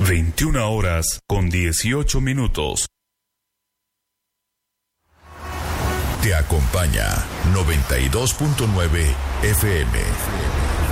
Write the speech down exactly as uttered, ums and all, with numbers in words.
veintiuna horas con dieciocho minutos. Te acompaña noventa y dos punto nueve F M.